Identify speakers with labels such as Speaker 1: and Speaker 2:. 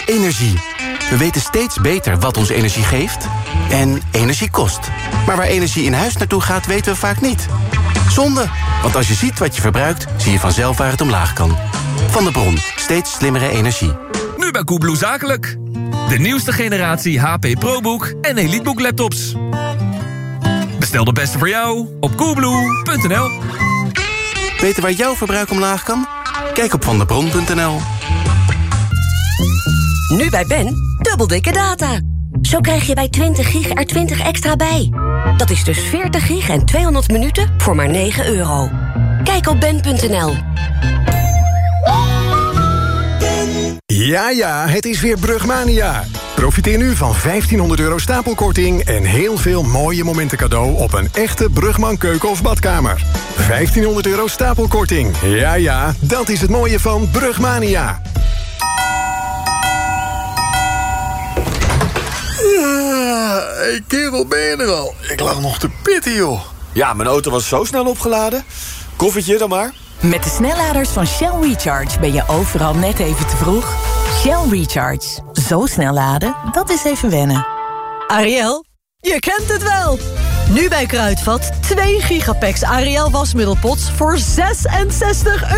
Speaker 1: Energie. We weten steeds beter wat ons energie geeft en energie kost. Maar waar energie in huis naartoe gaat, weten we vaak niet. Zonde, want als je ziet wat je verbruikt, zie je vanzelf waar het omlaag kan. Van de Bron, steeds slimmere energie.
Speaker 2: Nu bij Coolblue Zakelijk. De nieuwste generatie HP ProBook en EliteBook laptops. Bestel de beste voor jou op coolblue.nl.
Speaker 1: Weten waar jouw verbruik omlaag kan? Kijk op vandebron.nl.
Speaker 3: Nu bij Ben, dubbel dikke data. Zo krijg je bij 20 gig er 20 extra bij. Dat is dus 40 gig en 200 minuten voor maar €9. Kijk op ben.nl.
Speaker 4: Ja, het is weer Brugmania. Profiteer nu van €1500 stapelkorting en heel veel mooie momenten cadeau op een echte Brugman keuken of badkamer. €1500 stapelkorting. Ja, dat is het mooie van Brugmania.
Speaker 5: Hey kerel, ben je er al? Ik lag nog te pitten, joh.
Speaker 6: Ja, mijn auto was zo snel opgeladen. Koffietje dan maar.
Speaker 7: Met de snelladers van Shell Recharge ben je overal net even te vroeg. Shell Recharge. Zo snel laden, dat is even wennen.
Speaker 8: Ariel, je kent het wel. Nu bij Kruidvat 2 gigapacks Ariel wasmiddelpots voor €66.